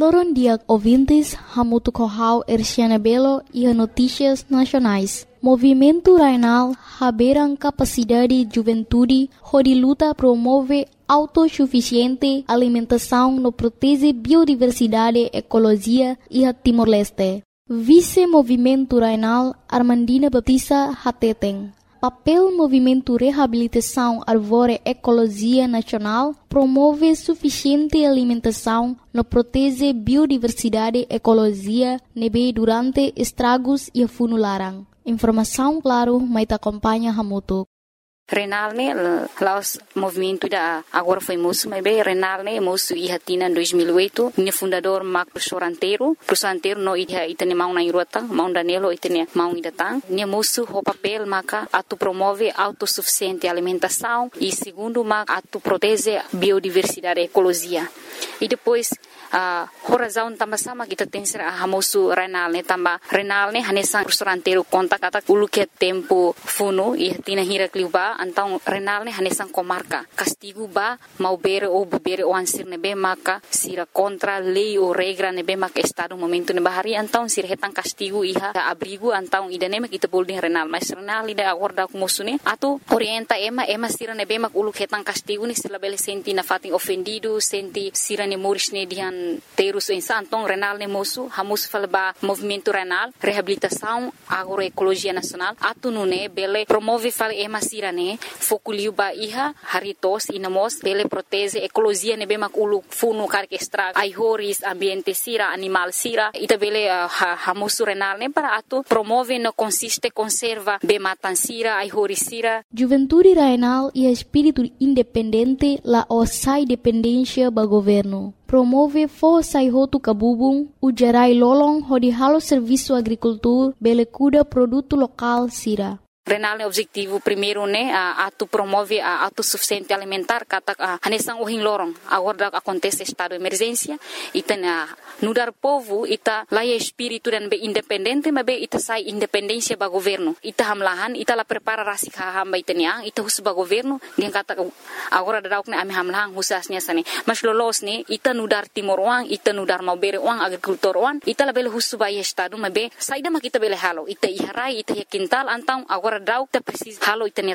Loron dia ouvintes, Hamutu Kohau Erciana Belo e a Notícias Nacionais. Movimento Rainal haberam capacidade juventude, onde luta promove autossuficiente alimentação no protege biodiversidade, ecologia e a Timor-Leste. Vice-Movimento Rainal Armandina Batista Hateteng. Papel Movimento Reabilitação Arvore Ecologia Nacional promove suficiente alimentação no protege biodiversidade, ecologia, nebe durante estragos e funularan. Informação, claro, mas acompanha Hamutu. Renal ne laos movimento da agora foi moço, mas bem Renal ne moço e hatina em 2008, ne fundador Mark Soranteiro no ia itane mau na irota, mau Danilo itane mau idatang, ne moço o papel maka atu promove autossuficiente alimentação e segundo maka atu protege biodiversidade e ecologia. E depois a razão também sama kita tem ser a moço Renal ne também Renal ne hanesan Soranteiro conta kata ulu que tempo funo e hatina hira kliuba então Renal ne hanesan comarca castigo ba mau bere ou bebere o ansir nebe maka sira contra lei ou regra nebe maka estado momento ne bahari então sira hetan castigo iha abrigo então idane kita boleh Renal mas Renal ida agora com moço ne atu orienta ema sira nebe maka ulu hetan castigo ni sila bele senti na fatin ofendido senti sira ne moris ne dihan terus então Renal ne moço hamus falba movimento Renal reabilitação agroecologia nacional atu nune bele promove fal ema sira ne fokuliu ba iha haritos inamos bele protege ecologia ne bemak ulu funu karke extra aihoris ambiente sira animal sira ita bele hamusu Renal ne para atu promove no consiste conserva be matan sira aihoris sira. Juventude Rainal e espírito independente la osai dependência ba governo. Promove força e roto cabubung, o gerai lolong hodi halo serviço agricultura, bele cuida produto local sira. Renal ne objetivo primeiro ne atu promove a autossuficiente alimentar kata hanesan ohin lorong agora acontece estado de emergência ita nudar povo ita laia espírito dan be independente mas be ita sai independência ba governo ita hamlahan ita la prepara rasik hamba itania ita hus ba governo dia kata agora dauk ne ami hamlahan husasnya sane mas lolos ne ita nudar timor wang ita nudar mau bere wang agricultor wang ita la bele hus ba estado mas be sai da makita bele halo ita iharai ita yakintal antang agora dauk ta precis halo itane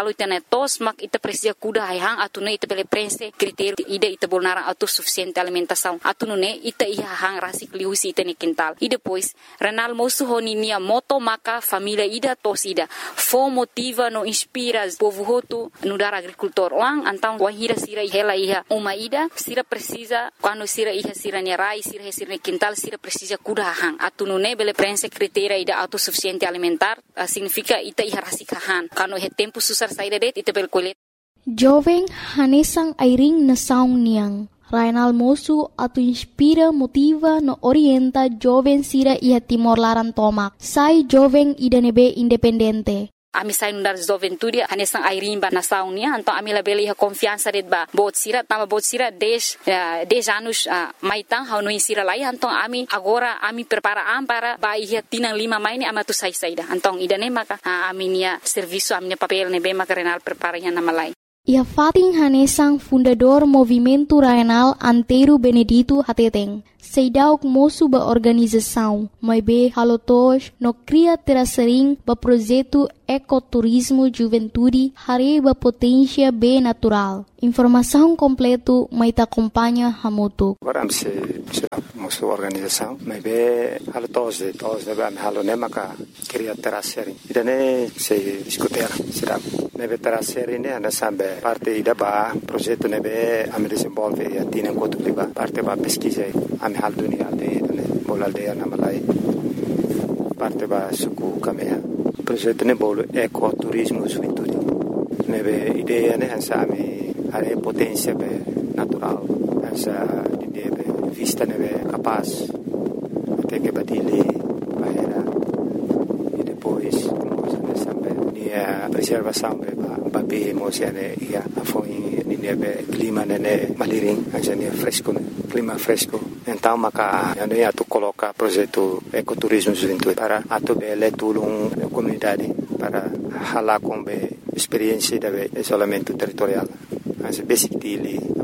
tos mak ita precisa kuda hang atune ita bele prense critério ida ita bolnara autossuficiente alimentação atune ita iha hang rasik liusi itane quintal e depois Renal moço honinia moto maka família ida tos ida fo motiva no inspira povo hotu no dar agricultor wang antang wahira sira hela iha uma ida sira precisa quando sira iha sira rai sira quintal sira precisa kuda hang atune bele prense critério ida autossuficiente alimentar significa ita iha rasikahan kano he tempo susar saída det ita bel kulit jovem hanesang airing na saung niang Rainal moço atu inspira motiva no orienta jovem sira ia Timor Laran tomak sai jovem idanebe independente. Ami sai nundar juventude hanesang airing ba nasaung nia então ami la bele iha confiança det ba bot sira 10 anos maitang hau no insira lai então ami agora ami prepara para ba iha tinang 5 mai ni amatu sai saida então idane maka ami nia serviço ami papel ne be maka Renal prepara ia nama lai. Ia Fatin Hanesang fundador Movimento Rainal Antero Benedito Hateteng. Seidauk moço ba organização, mas be halotos no cria terasering ba projeto ecoturismo juventude hare ba potência be natural. Informação completo mas acompanha Hamutu. Agora se moço organização, mas be halotos de ba halo ne maka cria terasering. Idane se discutir será. Nebe terasering ne ana sambe parte ida ba projeto nebe am desenvolve e atina kotu ba parte ba pesquisa hal dunia aldeia bola aldeia na Malai parte ba suku kamea projeto ne bolo ecoturismo juventude nebe ideia ne ansami are potência be natural asa ideia be vista nebe capaz até que badile bahera e depois como sambe nia preservação be ba be emocione ia afoi nebe clima ne maliring asa nia fresco clima fresco. Então, maka eu tu coloca projeto ecoturismo juventude para atu bele tulung comunidade para hala com be experiência de isolamento territorial. As basic dili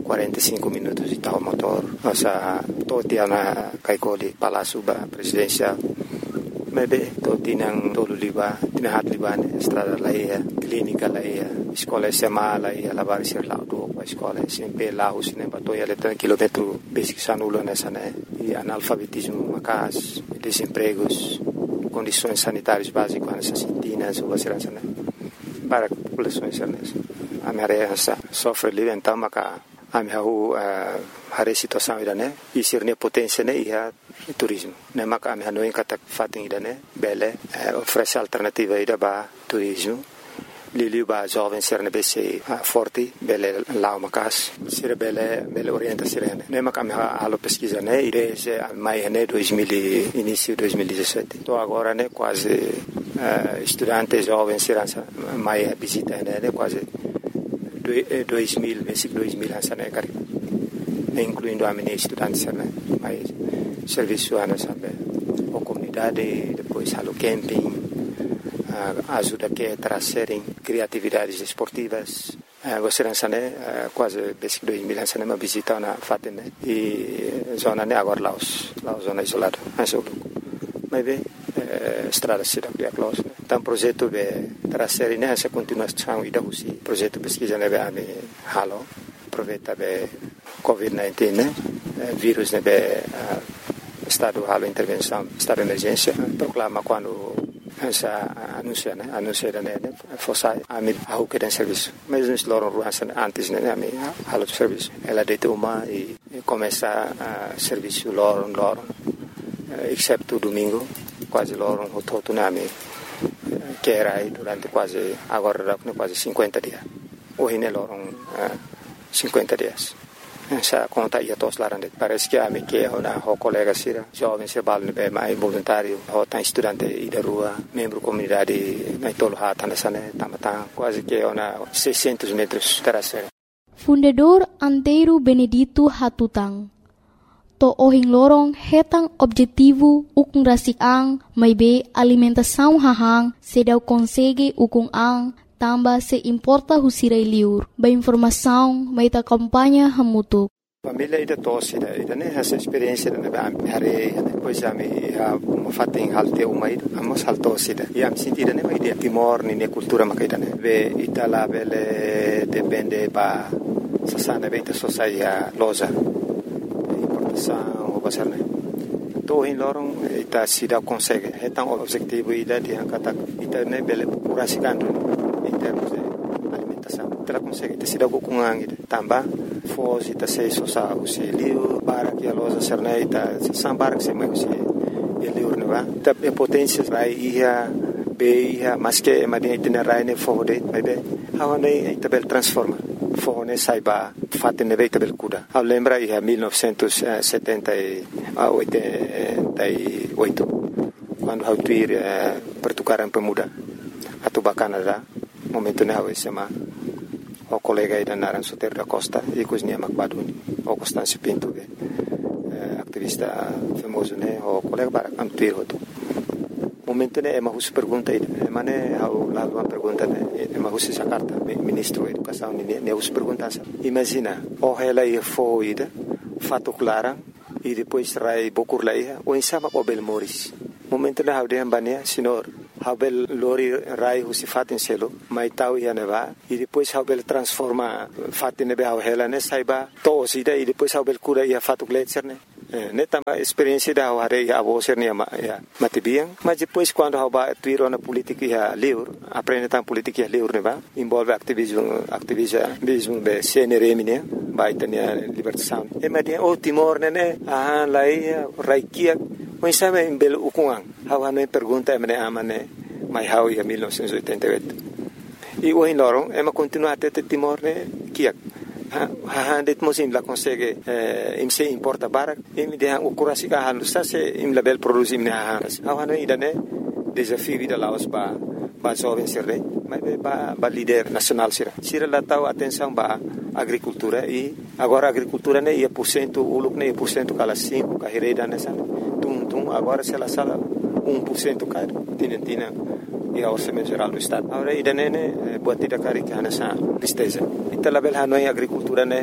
45 minutos de tal motor. Nossa, todo dia na Kaikoli, Palácio Presidencial. Maybe todo tinang tolo liba, tinahat liba ne, estrada laia, clínica laia, escola SMA laia, lavar ser lá do a escola, sempre lá os ne batoia letra quilômetro basic sanulo nessa né, e analfabetismo, macas, desempregos, condições sanitárias básicas nessa sintinas, ou assim né, para a população nessa. A minha área sofre livre então maca a minha a situação ida né, e ser ne potência né ia turismo. Ne maka ami hanoin kata fating ida ne bele oferece alternativa ida ba turismo. Lili ba jovem ser ne bese forte bele lá macas ser bele orienta sirene. Ne maka ami halo pesquisa ne ide se mai ne 2000 início 2017. Tô agora ne quase estudante jovem ser mai visita ne quase 2000 versículo 2000 essa né cara. Incluindo a minha estudante né mais serviço a comunidade, depois halo camping, ajuda que trazerem criatividades esportivas. Você né quase desde 2000 né uma visita na Fatem né e zona né agora Laos zona isolada, mas bem estrada cidade de Laos. Então projeto de trazer né essa continuação e da projeto pesquisa né be halo aproveita be COVID-19 né vírus né estado de intervenção, estado de emergência, proclama quando essa anuncia né, fosse a mim a que tem serviço. Mas nós loram ruas antes né, a mim halo de serviço. Ela deita uma e começa a serviço loram, exceto domingo, quase loram o todo na mim que era aí durante quase agora quase 50 dias. Hoje né loram 50 dias. Essa conta ia todos lá parece que a mim que é uma colega sira jovem se balne be mais voluntário ou tá estudante e da rua membro comunidade na tolo hata nessa né tamata quase que é uma 600 metros terasera. Fundador Antero Benedito Hatutang to ohing lorong hetang objetivo ukung rasik-ang may be alimentação hahang sedau consegue ukung ang tamba se importa husirai liur. Ba informação, may ta kampanya hamutuk. Família ida tosse ida né essa experiência né ba hari depois a me fating halte uma ida amos haltosse ida e am sentida né ida timor ni cultura makaida né ve itala bele depende ba sasana beta sociedade loja importação o basar né to in lorong ita sida consegue hetang objetivo ida dia kata ita né bele curasikan em termos de alimentação. Ela consegue ter sido com angin também fosse ta sei sosa usi liu para que a loja serneita sambar que se mais usi liu neva ta potência vai ia be mas que madia itinerário ne fode vai be hawane tabel transforma fone saiba fatte ne veita bel kuda a lembra ia 1988 quando hau tuir pertukaran pemuda atau Canada momento ne hau sema o colega ida naran Soter da Costa e cozinha Macbaduni o Constâncio Pinto activista famoso né o colega para antuir hoto momento ne ema hus pergunta ida ema ne hau lá uma pergunta ne ema hus essa carta ministro da educação ne hus pergunta imagina o ela ia foi ida fato clara e depois rai bokur lá ia o insama o bel moris momento ne hau de ambania senhor Habel lori rai husi fatin selo mai tau ia neva e depois Habel transforma fatin nebe hela ne saiba to sida e depois Habel cura ia fatu gletser ne neta experiência da hare ia avoser ne ya matibiang mas depois quando haba tuiro na política ia liur aprende tan política ia liur neva envolve activismo be CNRM ne vai tenia libertação e media o Timor ne lai raikia mas sabe em belo ukuang hawa no pergunta emne amane mai hau ia 1988 e o in lorong ema continua até Timor ne kiak ha det mosim la consegue im se importa barak im de o kurasi ka halu sa se im label produzi ne hawa no idane desafio vida Laos ba jovem serre mas ba líder nacional sira la tau atenção ba agricultura e agora agricultura ne ia % uluk ne % kala 5 ka hireda nessa tum agora se ela sala 1% caro tina e a orçamento geral do estado agora ida ne buatida cari que nessa tristeza ita label hanoi agricultura ne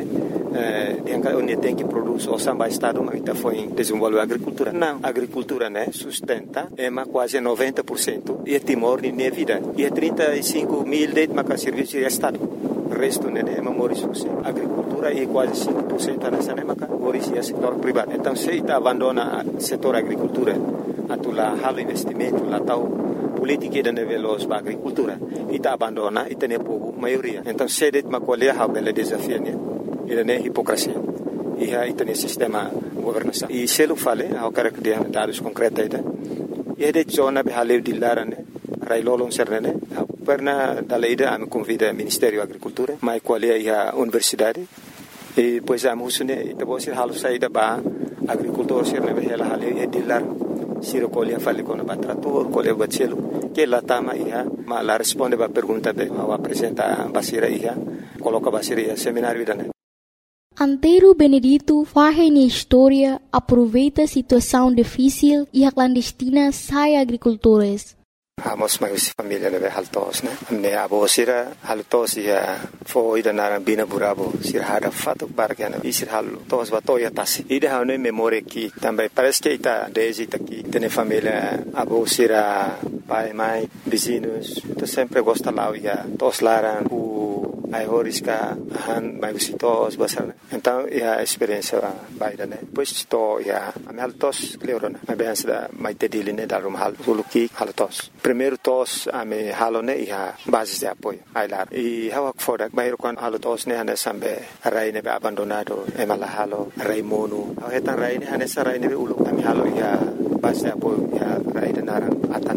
onde tem que produzir o samba estado, mas está foi desenvolver a agricultura. Não, a agricultura, né, sustenta quase 90% e Timor nem vida. E 35 mil de serviço de estado. O resto é memorização. A agricultura é quase 5% nessa época, é setor privado. Então, se está abandona o setor agricultura, atular halo investimento, lá tal política de nível da agricultura, e está abandona e tem pouco maioria. Então, se de uma colher a bela desafio, né? Ele é hipocrisia. E aí tem sistema governação. E se ele fala, eu quero que dê dados concretos aí, e de zona de haleu de lara, né? Railolong serne, pernah dalaida a me convida Ministério da Agricultura, mas qual é a universidade? E pois a musune, depois se halu saída ba agricultor serne behela haleu e de lar, siro colher fale com o trator, colher bacelo, que lá tama ia, mas lá responde a pergunta be, ao apresenta basira ia, coloca basira ia seminário da né. Antero Benedito faz na história, aproveita a situação difícil e a clandestina sai agricultores. Amos mais família leve haltos, né? Ne abo sira haltos ia foi da narambina burabo sira hada fato bargana e sira haltos batoya tasi. Ida hane memória que também parece que está desde aqui tem família abo sira pai mãe vizinhos, tu sempre gosta lá ia tos laran ai horiska han mai visitos basar. Então a experiência baida né. Depois estou ia a haltos cleorona. A bem da mai tedili né da rumhal suluki haltos. Primeiro tos a me halone ia base de apoio ai lar. E hawak fodak bairo kan haltos ne hane sambe rai ne abandonado e malahalo rai monu. Hetan rai ne hane sa rai ne ulu kami halo ia base de apoio ia rai de naran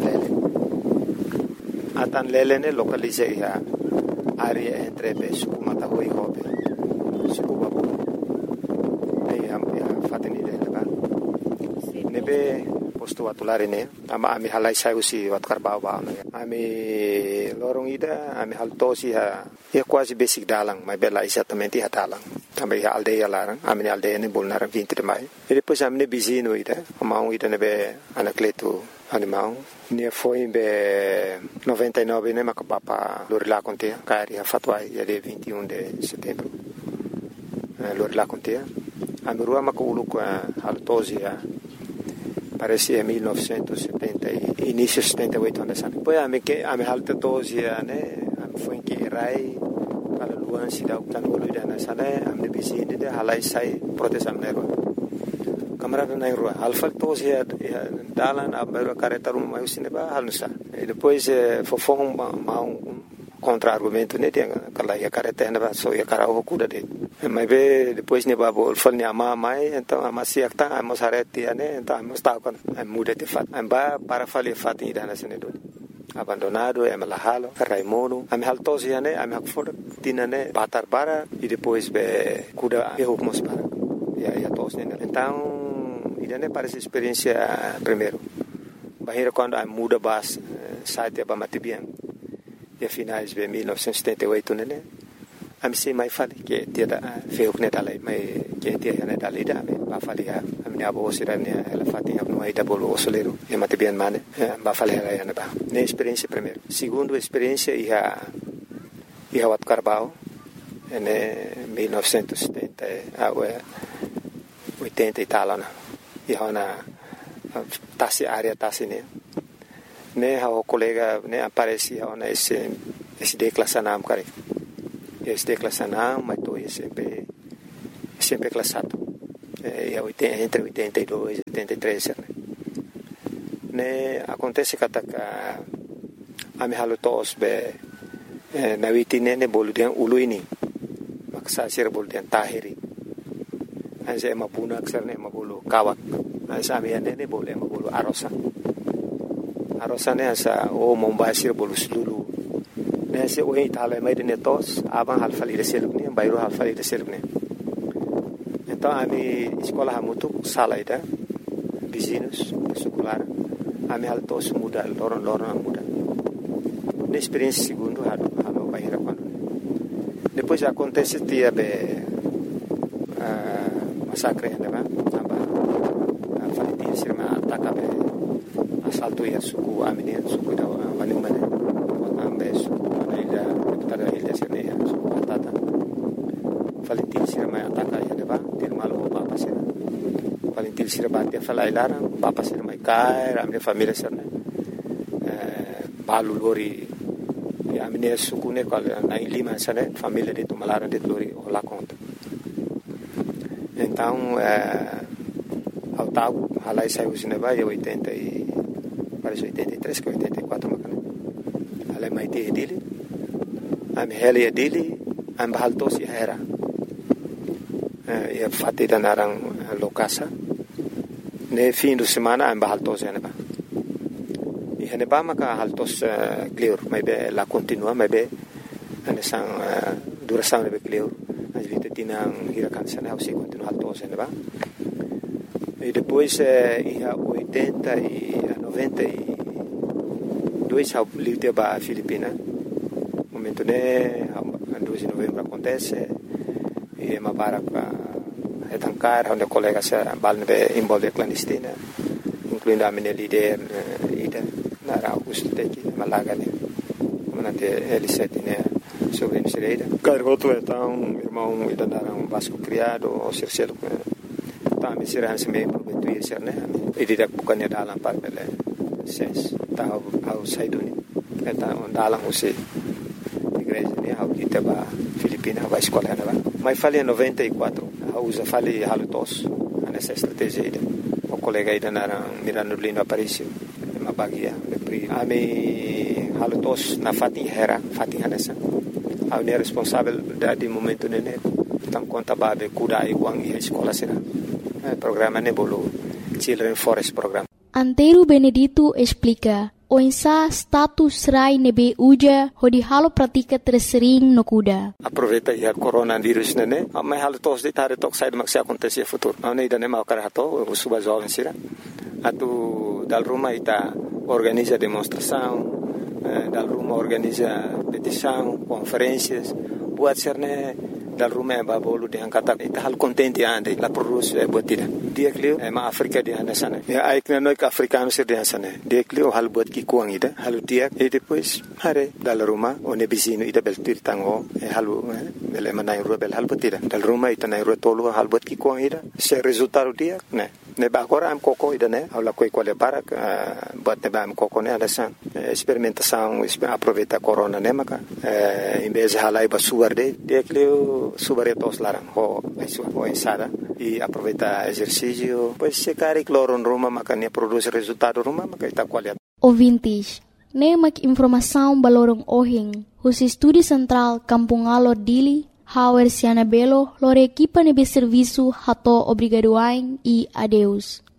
atan lele ne localize ia área entre suku matahui hobe suku babu ai am fateni de leba nebe posto atulare ne ama ami halai sai usi wat karbau ba no ami lorong ida ami haltosi ha e quase basic dalang mas bela exatamente ha dalang também a aldeia larang ami aldeia ne bolnar 20 de maio e depois ami ne bizino ida ama ida nebe anacleto animal ne foi em 99 né macapapa lorila contea cari a fatwa ia de 21 de setembro lorila contea a mirua maculu com a altosia parece em 1970 início 78 anos depois a me que a me altosia né foi em que rai para luan cidade tan olida na sala a me bizinde de halai sai proteção nero camarada na rua alfa tos ia dalan a beira careta uma mais cineba halusa e depois fofong contra-argumento né tem aquela ia careta na só ia cara o cuda de mas depois ne babo fal ne ama mai então ama siakta ama sarete né então ama está com muda de fat amba para fazer fat ida na senedo abandonado é malahalo raimono am haltos ia né am hakfor tinane batar bara e depois be cuda erro mos para ia tos né então idane parece experiência primeiro bahira quando a muda bas site ba matibian e finais de 1978 né am sei mai fale que dia da feu que neta mai que dia né da lida ba fale a minha avó sira né ela fatinha no aí da bolo solero e matibian mane ba fale ela né ba ne experiência primeiro segundo experiência ia wat carbao né 1970 80 e tal né e hona tasi área tasi ne o colega ne aparecia ona esse declassanam cara esse declassanam mas tô sempre classado entre 82 e 83 ne acontece que a me halutos be na witine ne boludian uluini maksa sir boludian tahiri anse mapuna aksarne mabulu kawak ansa amiane ne boleh mabulu arosa ne asa o mombasir bolu sulu ne se o itala mai de netos aban halfali de selukne bayro halfali de selukne então ami escola hamutu salaida vizinhos escolar ami haltos muda loron muda ne experiência segundo halo bayra quando depois acontece dia massacre né falitin sirma atakabe asalto ya suku amini suku da manimane ambe suku ila tada ila sirne suku atata falitin sirma mai ataka ya deba til malo papa sira paling til sira batia falai lara papa sira mai kai ramne família sira balu lori ya amine sukune kal na lima sira família de tumalara de lori ola conta então ao tal halai saiu cinema e 80 e parece 83 que 84 macana halai mai te dele am heli dele am bahaltos ya era ia fatida narang lokasa ne fim de semana am bahaltos ya neba e neba maka haltos clear mai be la continua mai be ane sang duração ne be clear as vite tinang hirakan sana se continua haltos ya neba e depois ia 80 e 92 ao livre ba Filipina momento ne 2 de novembro acontece e uma para etancar onde colegas se balne envolve clandestina incluindo a minha líder ida na Augusto Teki Malaga né manante L7 né sobre Nigeria cargoto então irmão ida dar Vasco criado ou Circelo tá me será se me prometuir ser né e didak bukannya dalam parpele ses tahu au saiduni eta dalam usi igreja né au kita ba Filipina vai escola né mas falei 94 usa falei halutos nessa estratégia ida o colega ida na Mirano Lindo Aparicio uma bagia pri ami halutos na Fatihera nessa au ne responsável de momento nene tam conta babe kuda e uang e escola será programa nebolo Children Forest Program. Antero Benedito explica o insa status rai nebe uja hodi halo pratika tersering no kuda. Aproveita ya coronavírus nene, mas halo tos de tare tok sai maksi acontecer futuro. Não ida nem mau karato, o suba jovem sira. Atu dal Roma ita organiza demonstração, dal Roma organiza petição, conferências, buat serne dal Roma ba bolu de angkata ita hal contente ande la produz botida. Dia klio ma Afrika di anda sana. Ya aikna noi ka africano sir di sana. Dia klio hal bot ki kuang ida, hal dia e depois hare dal Roma one bisino ida bel tirtango halu bele manai ro bel hal botida. Dal Roma ita nai ro tolu hal bot ki kuang ida. Se resultado dia ne ba agora am coco ida ne ala coi quale barak bot ne ba am coco ne ala san experimentação aproveita corona ne maka em vez halai ba suarde dia klio subaretos larang ho ensada e aproveita exercício pois se cari cloro em Roma makanya produz resultado Roma makita qualidade. Ouvintes, nemak informação balorong ohing, os estúdio central Kampung Alor Dili, Hauer Siana Belo, lore equipa nebe serviço hato obrigadoain e adeus.